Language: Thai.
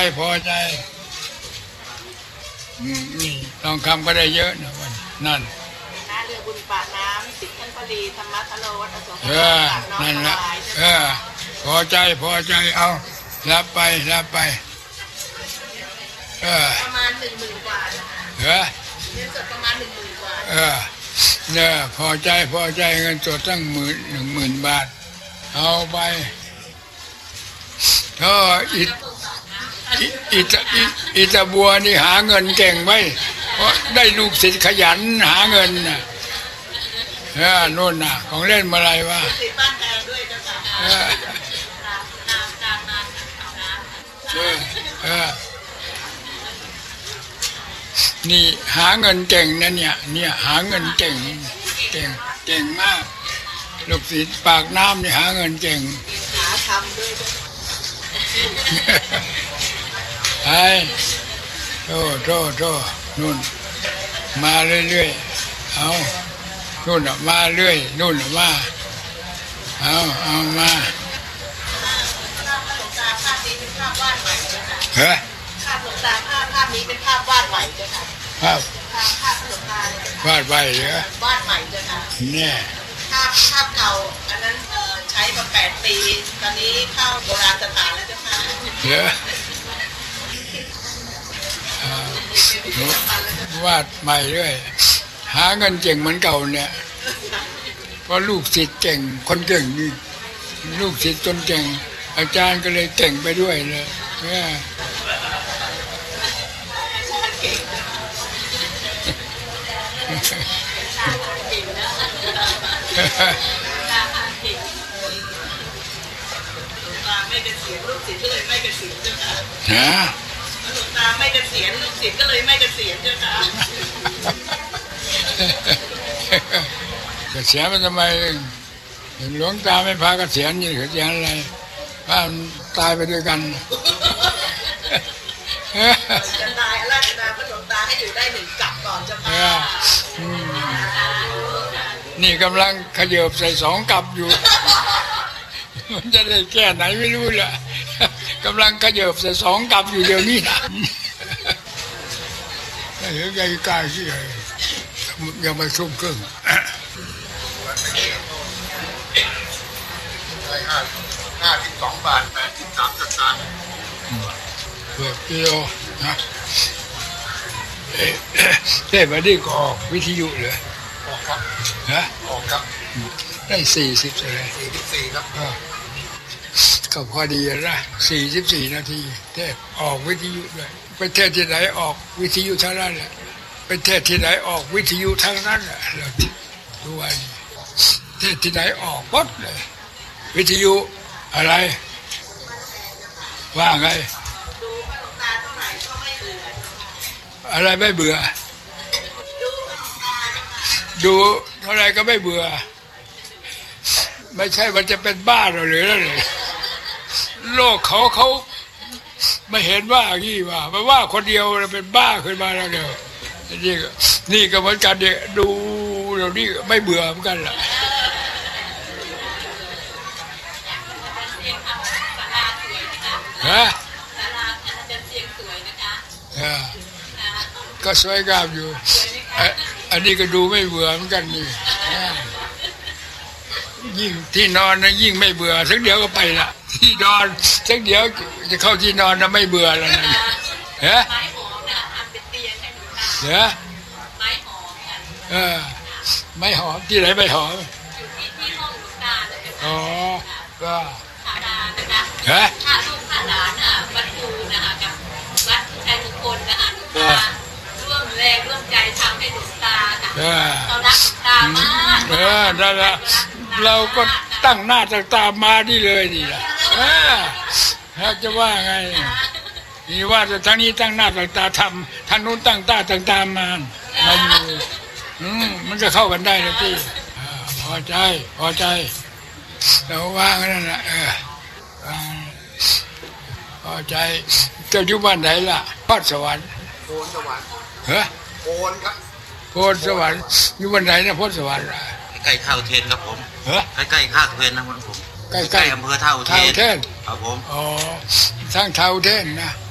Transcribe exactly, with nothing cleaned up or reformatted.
พอใจนี่ทองคำก็ได้เยอะนะวันนั่นน้าเรือบุญปากน้ำสิทธิ์ท่านพอดีธรรมะทะโลวัดอโศกเออนั่นละเออพอใจพอใจเอารับไปรับไปเออประมาณหนึ่งหมื่นกว่าเออเงินสดประมาณหนึ่งหมื่นกว่าเออเนี่ยพอใจพอใจเงินสดตั้งหมื่นหนึ่งหมื่นบาทเอาไปก็อิอิตอิตาบัวนี่หาเงินเก่งไหมเพราะได้ลูกศิษย์ขยันหาเงินน่ะเออโน่นน่ะของเล่นมาอะไรวะเออเออนี่หาเงินเก่งนะเนี่ยเนี่ยหาเงินเก่งเก่งเก่งมากลูกศิษย์ปากน้ำนี่หาเงินเก่งหาทำด้วยไอ้โทษโทษโทษนู่นมาเรื่อยๆเอานู่นมาเรื่อยนู่นมาเอาเอามาเฮ้ยภาพหลวงตาภาพภาพนี้เป็นภาพวาดใหม่เจ้าค่ะภาพภาพภาพหลวงตาวาดใหม่เหรอวาดใหม่เจ้าค่ะเนี่ยภาพภาพเก่าอันนั้นใช้มาแปดปีตอนนี้เข้าโบราณสถานแล้วเจ้าค่ะเหรอวาดใหม่ด้วยหาเงินเก่งเหมือนเก่าเนี่ยเพราะลูกศิษย์เก่งคนเก่งนี่ลูกศิษย์จนเก่งอาจารย์ก็เลยเก่งไปด้วยเลยเนี่ยไม่เกษียณลูกศิษย์ก็เลยไม่เกษียณเจ้าค่ะฮะหลวงตาไม่เกษียณลูกศิษย์ก็เลยไม่เกษียณเจ้าค่ะเกษียณมันทำไมหลวงตาไม่พาเกษียณนี่เกษียณอะไรพาตายไปด้วยกันจะตายราชดาพระหลวงตาให้อยู่ได้หนึ่งกลับก่อนเจ้าค่ะนี่กำลังขยับใส่สองกลับอยู่มันจะได้แก้ไหนไม่รู้แหละกำลังขยับใส่สองกลับอยู่เดี๋ยวนี้นะไอ้เหี้ยใกล้ๆที่ยังไม่ชุ่มครึ่งห้าสิบสองบาทแปดสิบสามสตางค์เพื่อกิโลนะเอ๊ะวันนี้ก็ออกวิทยุเลยออกครับฮะออกครับได้สี่สิบเลยสี่สิบสี่ครับก็พอดีนะสี่สิบสี่นาทีเทศออกวิทยุเลยไปเทศที่ไหนออกวิทยุทั้งนั้นแหละไปเทศที่ไหนออกวิทยุทั้งนั้นแหละเราดูว่าเทศที่ไหนออกหมดเลยวิทยุอะไรว่าไงอะไรไม่เบื่อดูเท่าไรก็ไม่เบื่อไม่ใช่มันจะเป็นบ้าหรืออะไรโลกเขาเขาไม่เห็นว่างี้ว่าไม่ว่าคนเดียวเป็นบ้าขึ้นมาแล้วเดี๋ยวนี่ก็นี่ก็เหมือนกันเนี่ยดูเรานี่ไม่เบื่อเหมือนกันล่ะฮะก็สวยงามอยู่อันนี้ก็ดูไม่เบื่อเหมือนกันนี่ยิ่งที่นอนนะยิ่งไม่เบื่อสักเดี๋ยวก็ไปละที่นอนสักเดี๋ยวจะเข้าที่นอนนะไม่เบื่อแล้วนะเฮ้ยไม้หอมนะทำเป็นเตียงให้หนูตาเฮ้ยไม้หอมเออไม้หอมที่ไหนไม้หอมอยู่ที่ที่ห้องหนูตาเลยอ๋อก็ธาดานะคะเฮ้ยถ้าลูกถ้าหลานอ่ะวัดภูนะคะกับวัดชัยมงคลนะคะหนูตาร่วมแรงร่วมใจทำให้หนูตาค่ะเรารักหนูตามากเออได้ละเราก็ตั้งหน้าตั้งตามาดีเลยนี่แหละถ้าจะว่าไงนี่ว่าจะทั้งนี้ตั้งหน้าตั้งตาทำท่านนู้นตั้งตาตั้งตามามาอยู่อืมมันจะเข้ากันได้เลยที่พอใจพอใจเราว่างนั่นแหละเออพอใจเจ้าอยู่บ้านไหนล่ะพอดสวรรค์โพนสวรรค์เฮ้ยโพนครับโพนสวรรค์อยู่บ้านไหนนะพอดสวรรค์ใกล้ข้าวเทนครับผมใกล้ใกล้ข้าวเทนนะผมใกล้ใกล้อำเภอเท่าเทนครับผมอ๋อทั้งเท่าเทนนะ